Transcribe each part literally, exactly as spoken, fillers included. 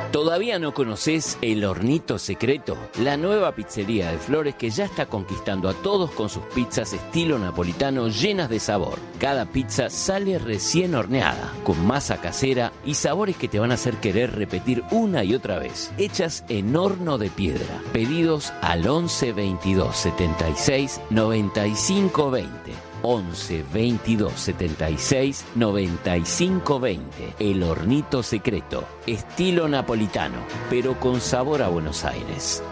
¿Todavía no conoces El Hornito Secreto? La nueva pizzería de Flores que ya está conquistando a todos con sus pizzas estilo napolitano llenas de sabor. Cada pizza sale recién horneada, con masa casera y sabores que te van a hacer querer repetir una y otra vez. Hechas en horno de piedra. Pedidos al once veintidós setenta y seis noventa y cinco veinte. once veintidós setenta y seis noventa y cinco veinte. El Hornito Secreto, estilo napolitano, pero con sabor a Buenos Aires.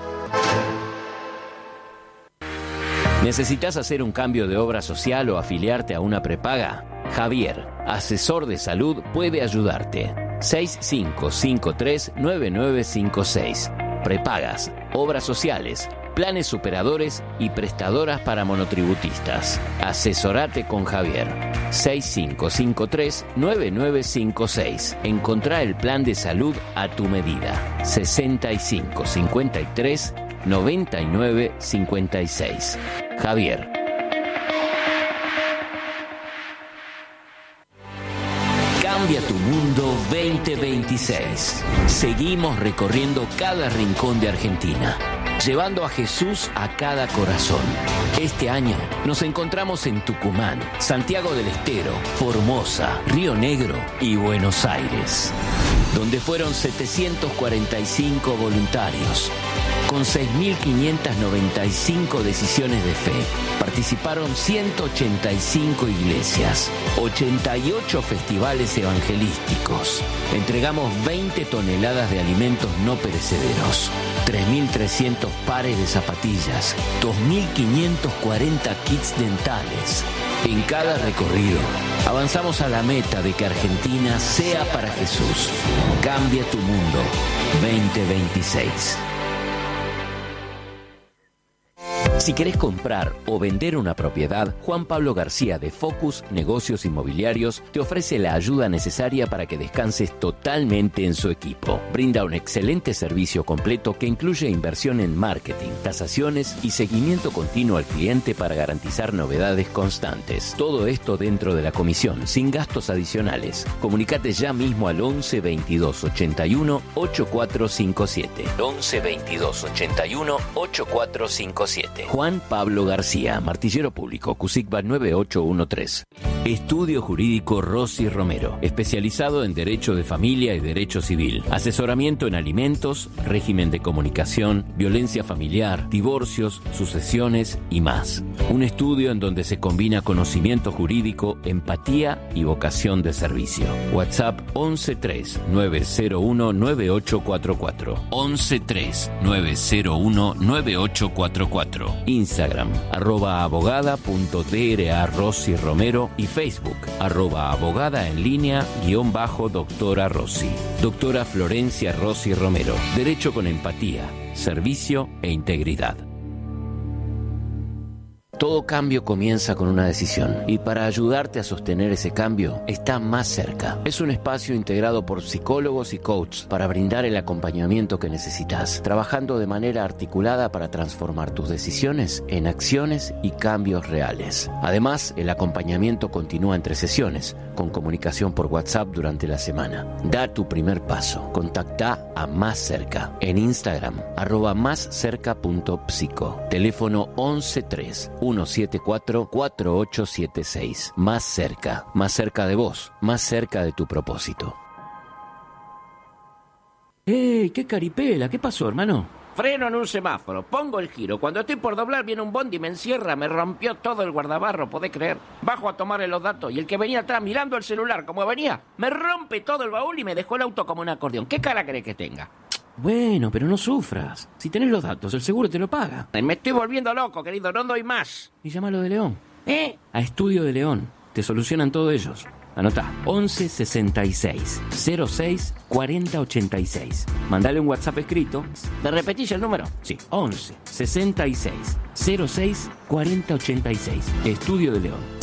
¿Necesitas hacer un cambio de obra social o afiliarte a una prepaga? Javier, asesor de salud, puede ayudarte. seis cinco cinco tres nueve nueve cinco seis. Prepagas, obras sociales, planes superadores y prestadoras para monotributistas. Asesorate con Javier. seis cinco cinco tres nueve nueve cinco seis. Encontrá el plan de salud a tu medida. sesenta y cinco cincuenta y tres noventa y nueve cincuenta y seis. Javier. Cambia tu mundo veinte veintiséis. Seguimos recorriendo cada rincón de Argentina, llevando a Jesús a cada corazón. Este año nos encontramos en Tucumán, Santiago del Estero, Formosa, Río Negro y Buenos Aires, donde fueron setecientos cuarenta y cinco voluntarios. Con seis mil quinientas noventa y cinco decisiones de fe, participaron ciento ochenta y cinco iglesias, ochenta y ocho festivales evangelísticos. Entregamos veinte toneladas de alimentos no perecederos, tres mil trescientos pares de zapatillas, dos mil quinientos cuarenta kits dentales. En cada recorrido, avanzamos a la meta de que Argentina sea para Jesús. Cambia tu mundo veinte veintiséis. Si querés comprar o vender una propiedad, Juan Pablo García de Focus Negocios Inmobiliarios te ofrece la ayuda necesaria para que descanses totalmente en su equipo. Brinda un excelente servicio completo que incluye inversión en marketing, tasaciones y seguimiento continuo al cliente para garantizar novedades constantes. Todo esto dentro de la comisión, sin gastos adicionales. Comunicate ya mismo al once veintidós ochenta y uno ochenta y cuatro cincuenta y siete. once veintidós ochenta y uno ochenta y cuatro cincuenta y siete. Juan Pablo García, Martillero Público, CUSICBA nueve ocho uno tres. Estudio Jurídico Rossi Romero, especializado en Derecho de Familia y Derecho Civil. Asesoramiento en alimentos, régimen de comunicación, violencia familiar, divorcios, sucesiones y más. Un estudio en donde se combina conocimiento jurídico, empatía y vocación de servicio. WhatsApp once tres nueve cero uno nueve ocho cuatro cuatro. once tres nueve cero uno nueve ocho cuatro cuatro. Instagram, arroba abogada punto dra Rossi Romero y Facebook, arroba abogada en línea guión bajo doctora Rossi. Doctora Florencia Rossi Romero. Derecho con empatía, servicio e integridad. Todo cambio comienza con una decisión y para ayudarte a sostener ese cambio está Más Cerca. Es un espacio integrado por psicólogos y coaches para brindar el acompañamiento que necesitas, trabajando de manera articulada para transformar tus decisiones en acciones y cambios reales. Además, el acompañamiento continúa entre sesiones, con comunicación por WhatsApp durante la semana. Da tu primer paso. Contacta a Más Cerca en Instagram, arroba más cerca punto psico. Teléfono once tres uno siete cuatro cuatro ocho siete seis. Más Cerca, más cerca de vos, más cerca de tu propósito. ¡Ey! ¡Qué caripela! ¿Qué pasó, hermano? Freno en un semáforo, pongo el giro. Cuando estoy por doblar viene un bondi y me encierra. Me rompió todo el guardabarro, ¿podés creer? Bajo a tomarle los datos y el que venía atrás mirando el celular como venía, me rompe todo el baúl y me dejó el auto como un acordeón. ¿Qué cara crees que tenga? Bueno, pero no sufras. Si tenés los datos, el seguro te lo paga. Me estoy volviendo loco, querido, no doy más. Y llámalo de León. ¿Eh? A Estudio de León. Te solucionan todo ellos. Anotá, once sesenta y seis cero seis cuarenta ochenta y seis. Mandale un WhatsApp escrito. ¿Me repetís el número? Sí, once sesenta y seis cero seis cuarenta ochenta y seis. Estudio de León.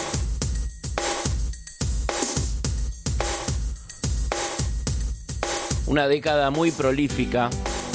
Una década muy prolífica,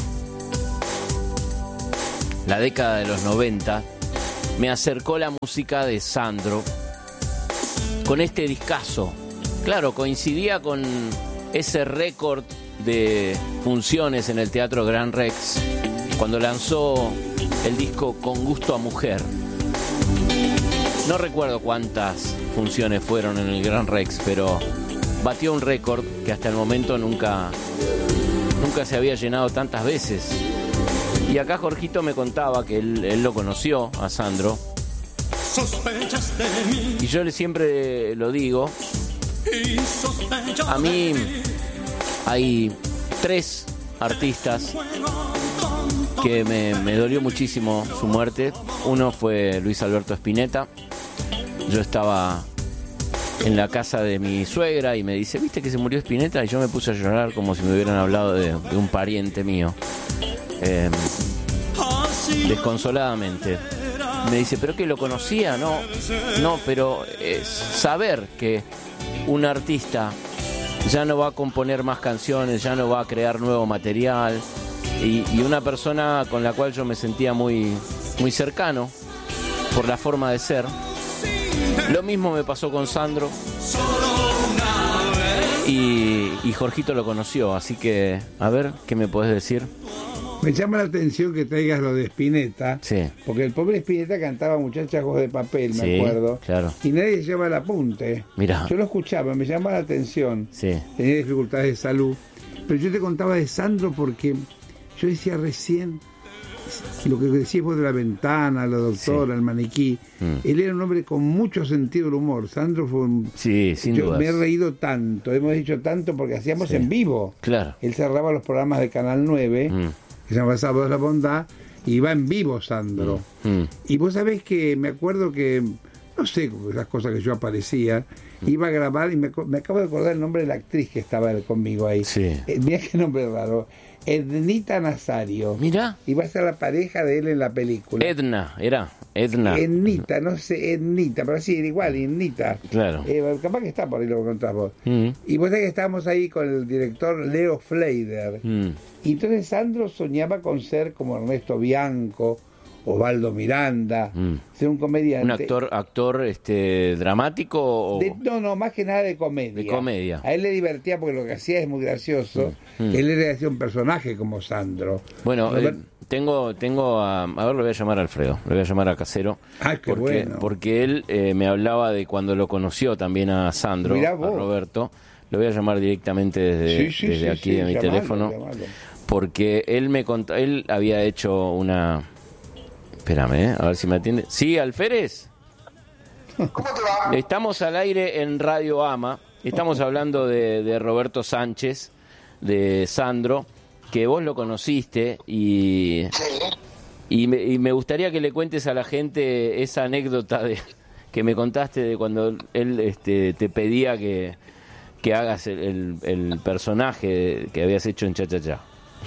la década de los noventa, me acercó la música de Sandro con este discazo. Claro, coincidía con ese récord de funciones en el Teatro Gran Rex cuando lanzó el disco Con Gusto a Mujer. No recuerdo cuántas funciones fueron en el Gran Rex, pero batió un récord que hasta el momento nunca, nunca se había llenado tantas veces. Y acá Jorgito me contaba que él, él lo conoció a Sandro. Y yo le siempre lo digo, a mí hay tres artistas que me, me dolió muchísimo su muerte. Uno fue Luis Alberto Spinetta. Yo estaba en la casa de mi suegra y me dice, ¿viste que se murió Spinetta? Y yo me puse a llorar como si me hubieran hablado de, de un pariente mío, eh, desconsoladamente. Me dice, ¿pero que lo conocía? No, no, pero eh, saber que un artista ya no va a componer más canciones, ya no va a crear nuevo material, y, y una persona con la cual yo me sentía muy, muy cercano por la forma de ser. Lo mismo me pasó con Sandro y, y Jorgito lo conoció, así que a ver, ¿qué me podés decir? Me llama la atención que traigas lo de Spinetta, sí, porque el pobre Spinetta cantaba Muchachas Ojos de Papel, me sí, acuerdo, claro. Y nadie lleva el apunte. Mirá. Yo lo escuchaba, me llamaba la atención, Sí. Tenía dificultades de salud, pero yo te contaba de Sandro porque yo decía recién lo que decís vos de La Ventana, La Doctora, sí, El Maniquí. Mm. Él era un hombre con mucho sentido del humor. Sandro fue un... Sí, sin yo dudas. Me he reído tanto, hemos dicho tanto porque hacíamos sí, en vivo. Claro. Él cerraba los programas de Canal nueve, mm, que se llama Sábado de la Bondad, y iba en vivo Sandro. Mm. Mm. Y vos sabés que me acuerdo que, no sé, las cosas que yo aparecía, mm, iba a grabar y me, me acabo de acordar el nombre de la actriz que estaba conmigo ahí. Sí. Eh, mirá qué nombre raro. Ednita Nazario. Mira. Iba a ser la pareja de él en la película. Edna, era. Edna. Ednita, no sé, Ednita, pero sí, era igual, Ednita. Claro. Eh, capaz que está por ahí, lo contás vos. Mm. Y vos sabés que estábamos ahí con el director Leo Fleider. Mm. Y entonces Sandro soñaba con ser como Ernesto Bianco, Osvaldo Miranda, mm, ser un comediante. ¿Un actor actor este dramático o...? De, no, no, más que nada de comedia. De comedia. A él le divertía porque lo que hacía es muy gracioso. Mm, mm. Él le hacía un personaje como Sandro. Bueno, eh, tengo tengo a... A ver, lo voy a llamar a Alfredo, lo voy a llamar a Casero. Ah, qué porque, bueno. Porque él eh, me hablaba de cuando lo conoció también a Sandro, a Roberto. Lo voy a llamar directamente desde, sí, sí, desde sí, aquí sí, de mi llamalo, teléfono. Llamalo. Porque él me contó, él había hecho una... Espérame, ¿eh? A ver si me atiende. Sí, Alférez. ¿Cómo te va? Estamos al aire en Radio Ama. Estamos hablando de, de Roberto Sánchez, de Sandro, que vos lo conociste y, sí, y, me, y me gustaría que le cuentes a la gente esa anécdota de que me contaste de cuando él este, te pedía que, que hagas el, el, el personaje que habías hecho en Cha Cha Cha.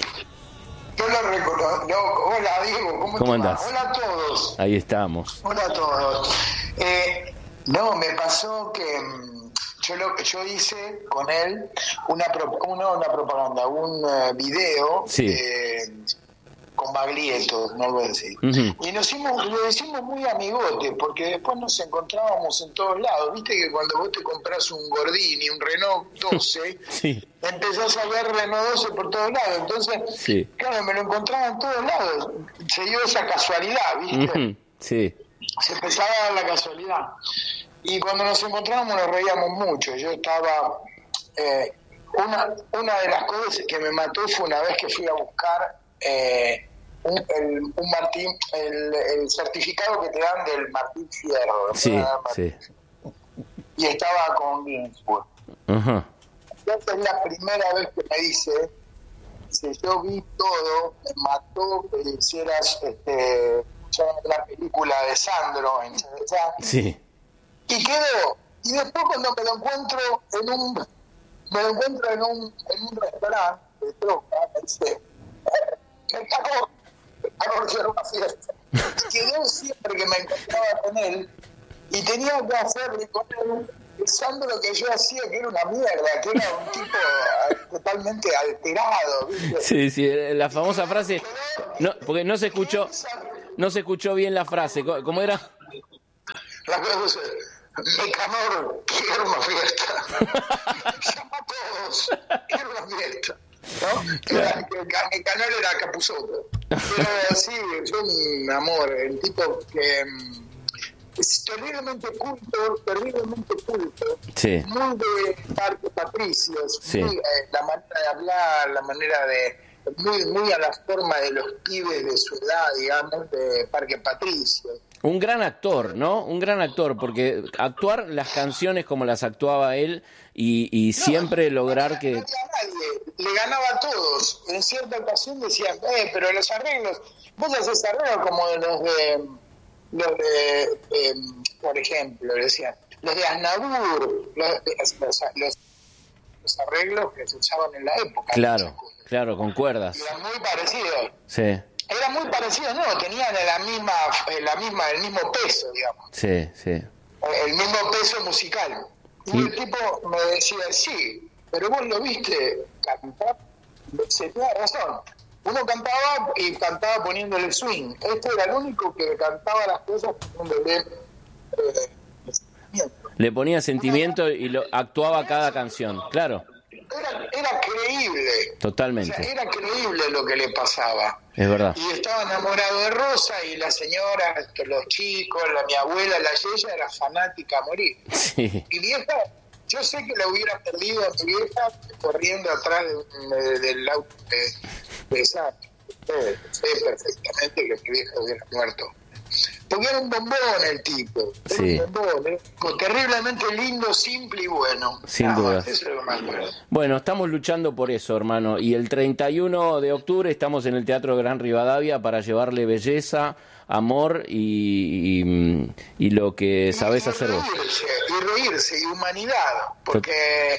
Yo lo reconozco. No, hola, Diego, ¿cómo, ¿Cómo te andás? va? Hola a todos. Ahí estamos. Hola a todos. Eh, no, me pasó que yo lo yo hice con él una pro, una, una propaganda, un uh, video, sí, eh, con Baglietto, no lo voy a decir. Uh-huh. Y nos hicimos, lo hicimos muy amigote, porque después nos encontrábamos en todos lados. Viste que cuando vos te compras un Gordini, un Renault doce, sí, empezás a ver Renault doce por todos lados. Entonces, sí, claro, me lo encontraba en todos lados. Se dio esa casualidad, ¿viste? Uh-huh. Sí. Se empezaba a dar la casualidad. Y cuando nos encontrábamos nos reíamos mucho. Yo estaba... Eh, una, una de las cosas que me mató fue una vez que fui a buscar... Eh, un, el, un Martín, el, el certificado que te dan del Martín Fierro. Sí, sí. Y estaba con Ginsburg. Uh-huh. Esta es la primera vez que me dice, si yo vi todo, me mató que hicieras este, la película de Sandro en Chávez. Sí. Y quedó. Y después cuando me lo encuentro en un me lo encuentro en un, en un restaurante de troca, me dice, me cagó, me cagó que era una fiesta. Y quedó siempre que me encontraba con él y tenía que hacerle con él pensando lo que yo hacía, que era una mierda, que era un tipo totalmente alterado, ¿viste? Sí, sí, la famosa frase, no, porque no se escuchó, no se escuchó bien la frase, ¿cómo era? La cosa es, Mecanor, quiero una fiesta. Llama a todos, quiero una fiesta. ¿no? Claro. Que, que Canal era Capusotto. Pero sí, es un amor, el tipo que es terriblemente culto, terriblemente culto, sí. muy de Parque Patricios, sí. muy, eh, la manera de hablar, la manera de, muy, muy a la forma de los pibes de su edad, digamos, de Parque Patricios. Un gran actor, ¿no? Un gran actor, porque actuar las canciones como las actuaba él y, y no, siempre lograr no, que... No nadie, le ganaba a todos. En cierta ocasión decían, eh, pero los arreglos, vos haces arreglos como de los de, los de eh, por ejemplo, decían, los de Aznavour, los, los, los, los arreglos que se usaban en la época. Claro, claro, con cuerdas. Eran muy parecidos. Sí. Era muy parecido, no, tenían la misma, la misma, el mismo peso, digamos. Sí, sí. El mismo peso musical. Y sí. El tipo me decía, sí, pero vos lo viste cantar, se tenía razón. Uno cantaba y cantaba poniéndole swing. Este era el único que cantaba las cosas poniéndole eh, sentimiento. Le ponía sentimiento y lo actuaba cada canción, claro. Era, era creíble. Totalmente. O sea, era creíble lo que le pasaba. Es verdad. Y estaba enamorado de Rosa y la señora, los chicos, la, mi abuela, la Yeya era fanática a morir. Sí. Y vieja, yo sé que la hubiera perdido a mi vieja corriendo atrás de, de, del auto de, de esa. Sé, sé perfectamente que mi vieja hubiera muerto. Porque era un bombón el tipo. Era sí. un bombón, ¿eh? Terriblemente lindo, simple y bueno. Sin Nada duda. más, eso es lo más bueno. Bueno, estamos luchando por eso, hermano. Y el treinta y uno de octubre estamos en el Teatro Gran Rivadavia para llevarle belleza, amor y, y, y lo que sabés y, hacer y vos. Reírse, y reírse, y humanidad. Porque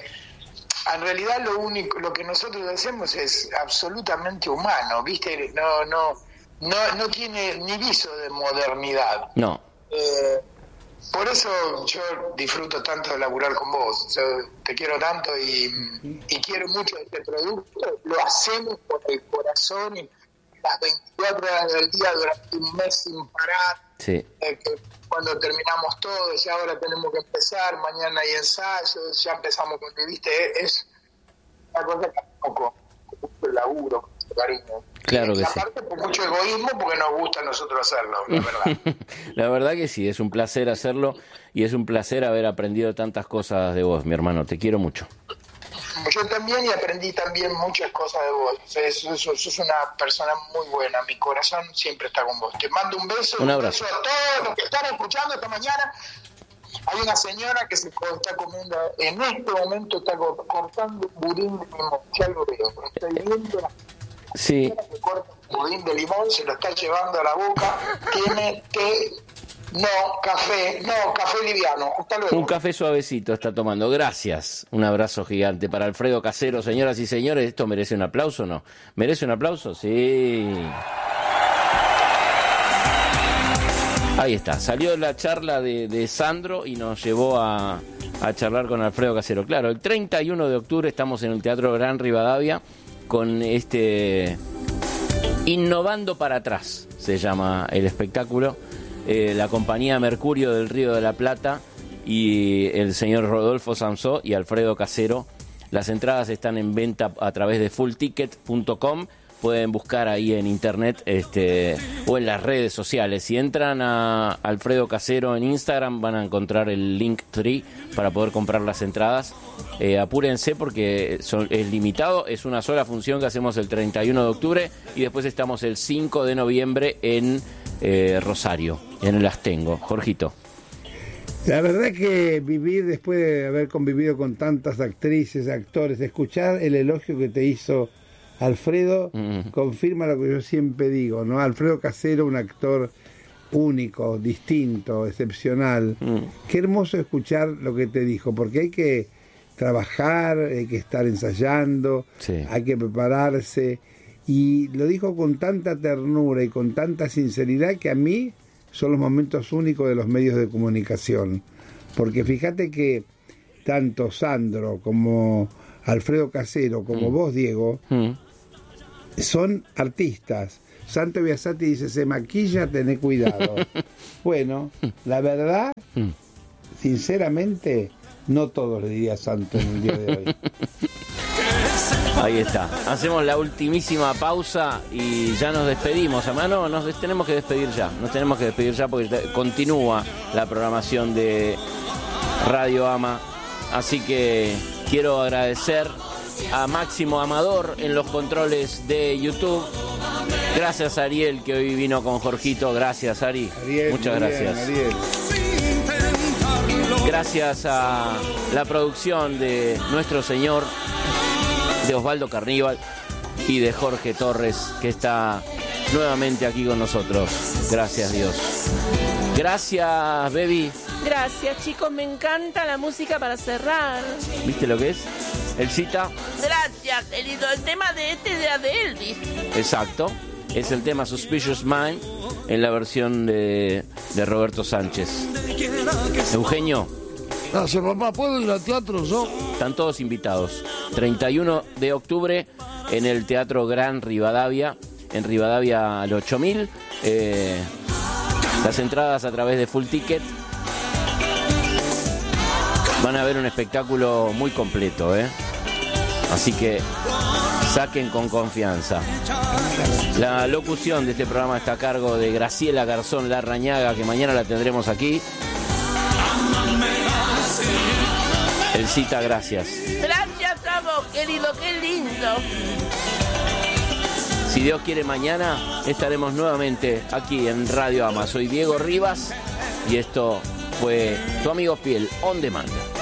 en realidad lo único, lo que nosotros hacemos es absolutamente humano, ¿viste? No, no... No, no tiene ni viso de modernidad. No. Eh, por eso yo disfruto tanto de laburar con vos. Yo te quiero tanto y, y quiero mucho este producto. Lo hacemos por el corazón y las veinticuatro horas del día durante un mes sin parar. Sí. Eh, que cuando terminamos todo, ya ahora tenemos que empezar, mañana hay ensayos, ya empezamos con que, viste, es una cosa que tampoco, con mucho laburo, con mucho cariño. Claro que y sí. aparte por mucho egoísmo porque nos gusta a nosotros hacerlo, la verdad. La verdad que sí, es un placer hacerlo y es un placer haber aprendido tantas cosas de vos, mi hermano, te quiero mucho. Yo también y aprendí también muchas cosas de vos. Sos, sos, sos una persona muy buena, mi corazón siempre está con vos. Te mando un beso, un abrazo. Un beso a todos los que están escuchando esta mañana. Hay una señora que se está comiendo, en este momento está cortando un budín de limón, ya lo veo, estoy viendo la sí. que corta un budín de limón, se lo está llevando a la boca, tiene té, no, café, no, café liviano, hasta luego. Un café suavecito está tomando, gracias, un abrazo gigante para Alfredo Casero, señoras y señores, ¿esto merece un aplauso o no? ¿Merece un aplauso? Sí. Ahí está, salió la charla de, de Sandro y nos llevó a, a charlar con Alfredo Casero. Claro, el treinta y uno de octubre estamos en el Teatro Gran Rivadavia con este Innovando para atrás, se llama el espectáculo. Eh, la compañía Mercurio del Río de la Plata y el señor Rodolfo Samsó y Alfredo Casero. Las entradas están en venta a través de full ticket punto com. Pueden buscar ahí en internet este, o en las redes sociales. Si entran a Alfredo Casero en Instagram van a encontrar el link tree para poder comprar las entradas. Eh, apúrense porque son, es limitado, es una sola función que hacemos el treinta y uno de octubre y después estamos el cinco de noviembre en eh, Rosario, en el Astengo. Jorgito. La verdad que vivir después de haber convivido con tantas actrices, actores, escuchar el elogio que te hizo Alfredo, mm. confirma lo que yo siempre digo, ¿no? Alfredo Casero, un actor único, distinto, excepcional. Mm. Qué hermoso escuchar lo que te dijo, porque hay que trabajar, hay que estar ensayando, sí. hay que prepararse, y lo dijo con tanta ternura y con tanta sinceridad que a mí son los momentos únicos de los medios de comunicación, porque fíjate que tanto Sandro como Alfredo Casero, como mm. vos, Diego, mm. son artistas. Santo Biasati dice, se maquilla, tené cuidado. Bueno, la verdad, mm. sinceramente, no todo le diría Santo en el día de hoy. Ahí está. Hacemos la ultimísima pausa y ya nos despedimos. Además, no, nos des- tenemos que despedir ya. Nos tenemos que despedir ya porque te- continúa la programación de Radio Ama. Así que quiero agradecer a Máximo Amador en los controles de YouTube. Gracias, Ariel, que hoy vino con Jorgito. Gracias, Ari. Ariel, Muchas muy gracias. bien, Ariel. Gracias a la producción de Nuestro Señor, de Osvaldo Carníbal y de Jorge Torres, que está nuevamente aquí con nosotros. Gracias, Dios. Gracias, Baby. Gracias, chicos, me encanta la música para cerrar. ¿Viste lo que es? El cita. Gracias, querido. El tema de este de de Elvis. Exacto. Es el tema Suspicious Mind en la versión de, de Roberto Sánchez. Eugenio. Gracias, papá. ¿Puedo ir al teatro yo? Están todos invitados. treinta y uno de octubre en el Teatro Gran Rivadavia. En Rivadavia al ocho mil. Eh, las entradas a través de Full Ticket. Van a ver un espectáculo muy completo, ¿eh? Así que saquen con confianza. La locución de este programa está a cargo de Graciela Garzón Larrañaga, que mañana la tendremos aquí. El cita, gracias. Gracias a vos, querido, qué lindo. Si Dios quiere, mañana estaremos nuevamente aquí en Radio Ama. Soy Diego Rivas y esto fue Tu Amigo Fiel On Demand.